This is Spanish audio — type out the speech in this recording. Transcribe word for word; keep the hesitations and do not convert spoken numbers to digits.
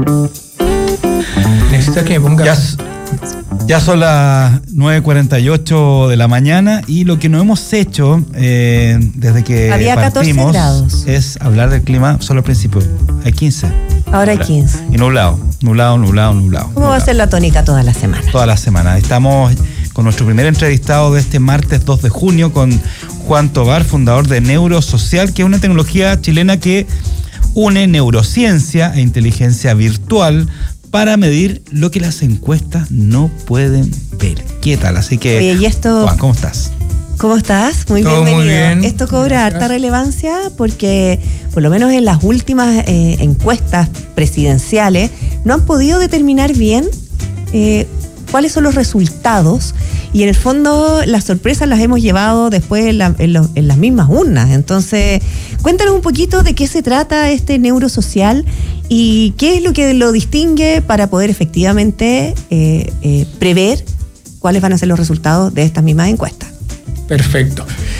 Necesito que me ponga... Ya, ya son las nueve cuarenta y ocho de la mañana y lo que no hemos hecho eh, desde que Había partimos catorce grados. es hablar del clima solo al principio. Hay quince. Ahora hay quince. Y nublado, nublado, nublado, nublado. ¿Cómo va a ser la tónica toda la semana? Toda la semana. Estamos con nuestro primer entrevistado de este martes dos de junio con Juan Tovar, fundador de Neurosocial, que es una tecnología chilena que une neurociencia e inteligencia virtual para medir lo que las encuestas no pueden ver. ¿Qué tal? Así que, Oye, y esto... Juan, ¿cómo estás? ¿Cómo estás? Muy Todo bienvenido. muy bien. Esto cobra Gracias. harta relevancia porque, por lo menos en las últimas eh, encuestas presidenciales, no han podido determinar bien eh, cuáles son los resultados, y en el fondo las sorpresas las hemos llevado después en, la, en, lo, en las mismas urnas. Entonces, cuéntanos un poquito de qué se trata este Neurosocial y qué es lo que lo distingue para poder efectivamente eh, eh, prever cuáles van a ser los resultados de estas mismas encuestas. Perfecto.